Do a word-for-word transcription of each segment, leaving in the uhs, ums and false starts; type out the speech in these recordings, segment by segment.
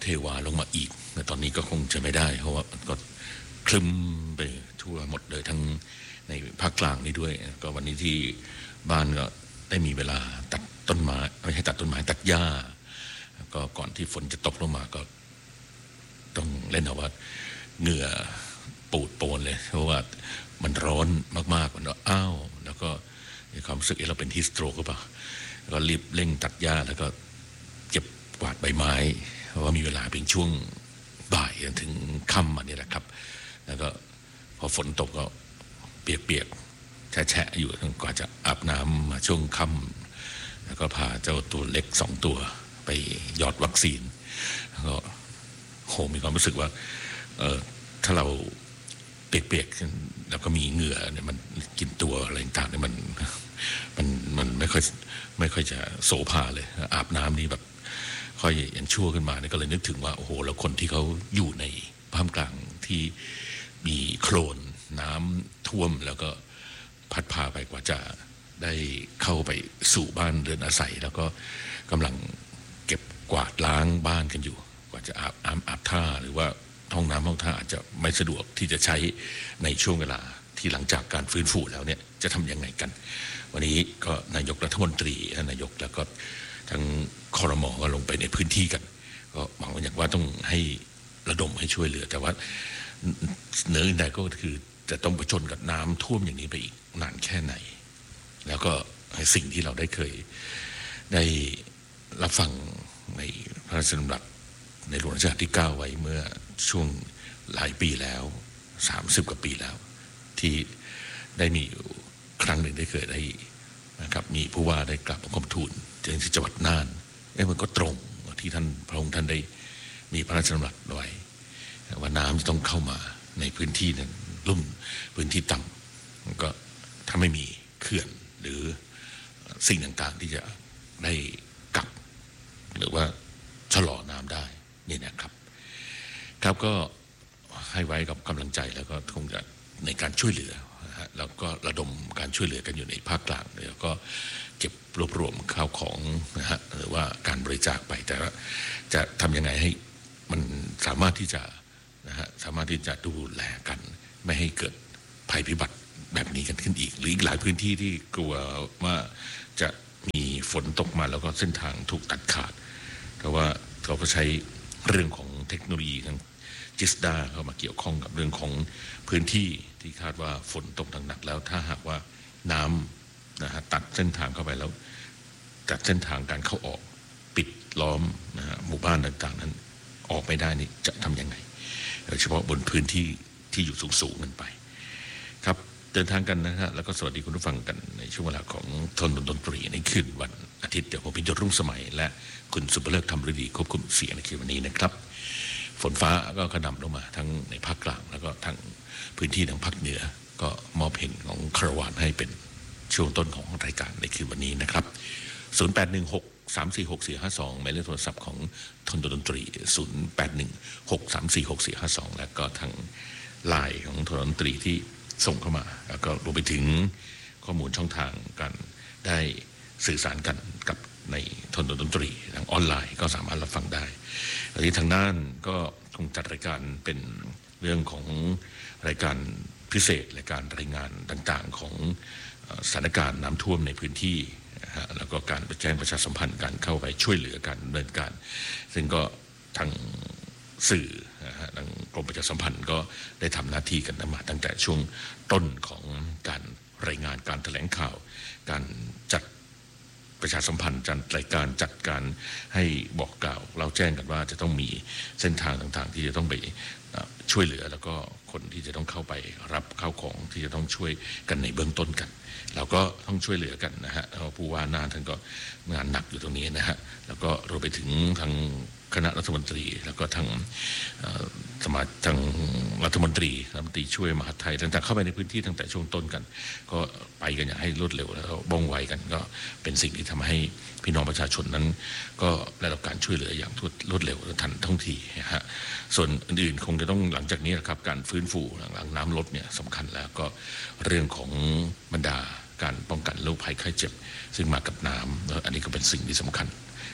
เทวาลงมาอีกแต่ตอนนี้ก็คงจะไม่ได้เพราะว่าก็คลึ้มไปทั่วหมดเลยทั้งในภาคกลางนี้ด้วยก็วันนี้ที่บ้านก็ได้มีเวลาตัดต้นไม้ไม่ใช่ตัดต้นไม้ตัดหญ้าก็ก่อนที่ฝนจะตกลงมาก็ต้องเล่นเอาว่าเหงื่อปูดโปนเลยเพราะว่ามันร้อนมากๆมันอ้าวแล้วก็มีความรู้สึกเราเป็นฮีสโตรกหรือเปล่าก็รีบเร่งตัดหญ้าแล้วก็เก็บกวาดใบไม้เพราะว่ามีเวลาเป็นช่วงบ่ายถึงค่ำมานี่แหละครับแล้วก็พอฝนตกก็เปียกๆแฉะๆอยู่จนกว่าจะอาบน้ำมาช่วงค่ำแล้วก็พาเจ้าตัวเล็กสองตัวไปหยอดวัคซีนแล้วก็โหมีความรู้สึกว่าเออถ้าเราเปียกๆแล้วก็มีเหงื่อเนี่ยมันกินตัวอะไรต่างๆเนี่ยมันมันมันไม่ค่อยไม่ค่อยจะโสภาเลยอาบน้ำนี่แบบค่อยยังชั่วขึ้นมาเนี่ยก็เลยนึกถึงว่าโอ้โหแล้วคนที่เขาอยู่ในภาคกลางที่มีโคลนน้ำท่วมแล้วก็พัดพาไปกว่าจะได้เข้าไปสู่บ้านเรือนอาศัยแล้วก็กำลังเก็บกวาดล้างบ้านกันอยู่กว่าจะอาบอาบอาบท่าหรือว่าห้องน้ำห้องท่าอาจจะไม่สะดวกที่จะใช้ในช่วงเวลาที่หลังจากการฟื้นฟูแล้วเนี่ยจะทำยังไงกันวันนี้ก็นายกรัฐมนตรีนายกแล้วก็ทั้งครม.ก็ลงไปในพื้นที่กันก็หวังว่าอย่างว่าต้องให้ระดมให้ช่วยเหลือแต่ว่าเหนืออื่นใดก็คือจะต้องประชนกับน้ำท่วมอย่างนี้ไปอีกนานแค่ไหนแล้วก็สิ่งที่เราได้เคยได้รับฟังในพระราชดำรัสในหลวงรัชกาลที่เก้าไว้เมื่อช่วงหลายปีแล้วสามสิบกว่าปีแล้วที่ได้มีครั้งหนึ่งได้เคยได้นะครับมีผู้ว่าได้กราบบังคมทูลที่จังหวัดน่านเอ้มันก็ตรงที่ท่านพระองค์ท่านได้มีพระราชดำรัสไว้ว่าน้ำจะต้องเข้ามาในพื้นที่นั้นลุ่มพื้นที่ต่ำก็ถ้าไม่มีเขื่อนหรือสิ่งต่างๆที่จะได้กักหรือว่าชะลอน้ำได้นี่นะครับครับก็ให้ไว้กับกำลังใจแล้วก็คงจะในการช่วยเหลือแล้วก็ระดมการช่วยเหลือกันอยู่ในภาคกลางแล้วก็เก็บรวบรวมข้าวของนะฮะหรือว่าการบริจาคไปแต่ว่าจะทำยังไงให้มันสามารถที่จะนะฮะสามารถที่จะดูแลกันไม่ให้เกิดภัยพิบัติแบบนี้กันขึ้นอีกหรืออีกหลายพื้นที่ที่กลัวว่าจะมีฝนตกมาแล้วก็เส้นทางถูกตัดขาดเพราะว่าเขาก็ใช้เรื่องของเทคโนโลยีทางจิสดาเข้ามาเกี่ยวข้องกับเรื่องของพื้นที่ที่คาดว่าฝนตกหนักๆแล้วถ้าหากว่าน้ำนะฮะตัดเส้นทางเข้าไปแล้วจัดเส้นทางการเข้าออกปิดล้อมนะฮะหมู่บ้านต่างๆนั้นออกไม่ได้นี่จะทำยังไงโดยเฉพาะบนพื้นที่ที่อยู่สูงๆกันไปครับเดินทางกันนะฮะแล้วก็สวัสดีคุณผู้ฟังกันในช่วงเวลาของทนดนตรีในคืนวันอาทิตย์เดี๋ยวผมพิจารณารุ่งสมัยและคุณสุภเลิกธรรมฤดีควบคุมเสียงในคืนวันนี้นะครับฝนฟ้าก็กระหน่ำลงมาทั้งในภาคกลางแล้วก็ทั้งพื้นที่ทางภาคเหนือก็มอบเพลงของคารวานให้เป็นช่วงต้นของรายการในคืนวันนี้นะครับศูนย์ แปด หนึ่ง หก สาม สี่ หก สี่ ห้า สองหมายเลขโทรศัพท์ของทนดนตรีศูนย์ แปด หนึ่ง หก สาม สี่ หก สี่ ห้า สองแล้วก็ทางไลน์ของทนดนตรีที่ส่งเข้ามาแล้วก็รวมไปถึงข้อมูลช่องทางการได้สื่อสารกันกับในทนดนตรีทางออนไลน์ก็สามารถรับฟังได้อันนี้ทางด้านก็คงจัดรายการเป็นเรื่องของรายการพิเศษรายการรายงานต่างๆของสถานการณ์น้ำท่วมในพื้นที่แล้วก็การแจ้งประชาสัมพันธ์การเข้าไปช่วยเหลือการดำเนินการซึ่งก็ทางสื่อทางกรมประชาสัมพันธ์ก็ได้ทำหน้าที่กันมาตั้งแต่ช่วงต้นของการรายงานการแถลงข่าวการจัดประชาสัมพันธ์จัดรายการจัดการให้บอกกล่าวเราแจ้งกันว่าจะต้องมีเส้นทางต่างๆที่จะต้องไปช่วยเหลือแล้วก็คนที่จะต้องเข้าไปรับข้าวของที่จะต้องช่วยกันในเบื้องต้นกันเราก็ต้องช่วยเหลือกันนะฮะผู้ว่าน่านท่านก็งานหนักอยู่ตรงนี้นะฮะแล้วก็รวมไปถึงทางคณะรัฐมนตรีแล้วก็ทางสมาทางรัฐมนตรีรัฐมนตรีช่วยมหาดไทยต่างๆเข้าไปในพื้นที่ตั้งแต่ช่วงต้นกันก็ไปกันอย่างให้รวดเร็วแล้วก็ว่องไวกันก็เป็นสิ่งที่ทำให้พี่น้องประชาชนนั้นก็ได้รับการช่วยเหลืออย่างรวดเร็วและทันท่วงทีนะฮะส่วนอื่นๆคงจะต้องหลังจากนี้นะครับการฟื้นฟูหลังน้ำลดเนี่ยสำคัญแล้วก็เรื่องของบรรดาการป้องกันโรคภัยไข้เจ็บซึ่งมากับน้ำอันนี้ก็เป็นสิ่งที่สำคัญ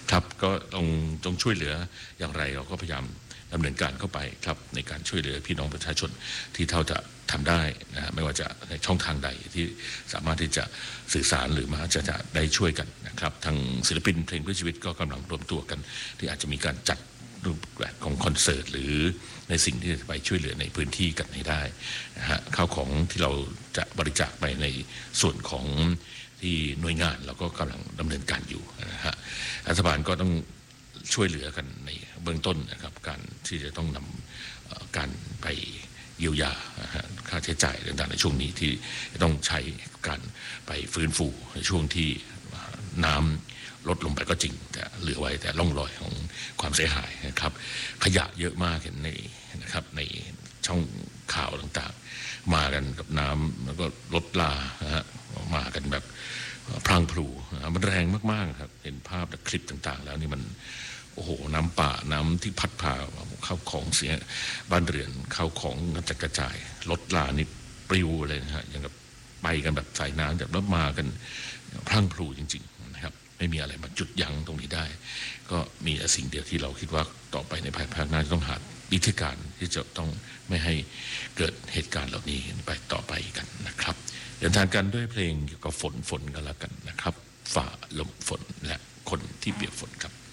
ครับก็ต้องต้องช่วยเหลืออย่างไรเราก็พยายามดำเนินการเข้าไปครับในการช่วยเหลือพี่น้องประชาชนที่เท่าจะทำได้นะฮะไม่ว่าจะในช่องทางใดที่สามารถที่จะสื่อสารหรือมาจะจะได้ช่วยกันนะครับทางศิลปินเพลงเพื่อชีวิตก็กำลังรวมตัวกัน ที่อาจจะมีการจัดรูปแบบของคอนเสิร์ตหรือในสิ่งที่จะไปช่วยเหลือในพื้นที่กันให้ได้นะฮะข้าวของที่เราจะบริจาคไปในส่วนของที่หน่วยงานเราก็กำลังดำเนินการอยู่นะฮะรัฐบาลก็ต้องช่วยเหลือกันในเบื้องต้นนะครับการที่จะต้องนำการไปเยียวยาค่าใช้จ่ายต่างๆในช่วงนี้ที่ต้องใช้การไปฟื้นฟูในช่วงที่น้ำลดลงไปก็จริงแต่เหลือไว้แต่ร่องรอยของความเสียหายนะครับขยะเยอะมากเห็นในนะครับในช่องข่าวต่างๆมากันกับน้ำแล้วก็รถลานะฮะมากันแบบพรางพลูมันแรงมากๆครับเห็นภาพและคลิปต่างๆแล้วนี่มันโอ้โหน้ำป่าน้ำที่พัดพาเข้าของเสียบ้านเรือนเข้าของกระจัดกระจายรถลานี่ปลิวเลยนะฮะอย่างกับไปกันแบบสายน้ำแบบแล้วมากันพรางพลูจริงๆนะครับไม่มีอะไรมาจุดยั้งตรงนี้ได้ก็มีสิ่งเดียวที่เราคิดว่าต่อไปในภายภาคหน้าจะต้องหาวิธีการที่จะต้องไม่ให้เกิดเหตุการณ์เหล่านี้ไปต่อไปกันนะครับเดินทางกันด้วยเพลงเกี่ยวกับฝนฝนกันแล้วกันนะครับฝ่าลมฝนและคนที่เปียกฝนครับ